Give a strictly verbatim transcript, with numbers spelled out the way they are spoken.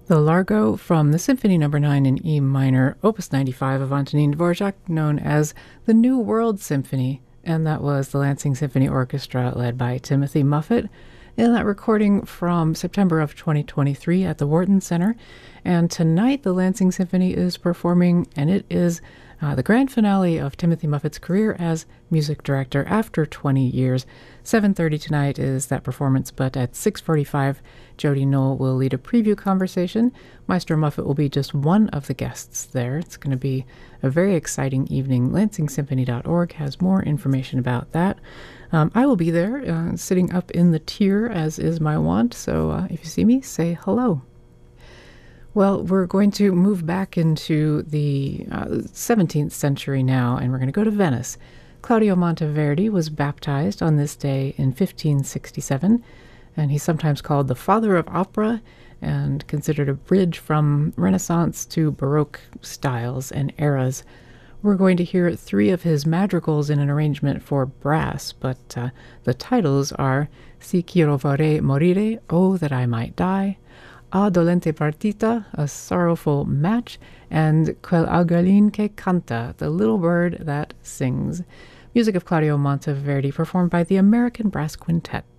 The Largo from the Symphony Number nine in E minor, Opus ninety-five of Antonin Dvorak, known as the New World Symphony, and that was the Lansing Symphony Orchestra led by Timothy Muffet in that recording from September of twenty twenty-three at the Wharton Center. And tonight the Lansing Symphony is performing, and it is uh, the grand finale of Timothy Muffet's career as music director after twenty years. seven thirty tonight is that performance, but at six forty-five, Jody Knoll will lead a preview conversation. Maestro Muffet will be just one of the guests there. It's going to be a very exciting evening. Lansing Symphony dot org has more information about that. Um, I will be there, uh, sitting up in the tier, as is my wont, so uh, if you see me, say hello. Well, we're going to move back into the uh, seventeenth century now, and we're going to go to Venice. Claudio Monteverdi was baptized on this day in fifteen sixty-seven, and he's sometimes called the father of opera and considered a bridge from Renaissance to Baroque styles and eras. We're going to hear three of his madrigals in an arrangement for brass, but uh, the titles are Si quiero vorrei morire, Oh, that I might die, A dolente partita, A sorrowful match, and Quel aguilin che canta, The little bird that sings. Music of Claudio Monteverdi, performed by the American Brass Quintet.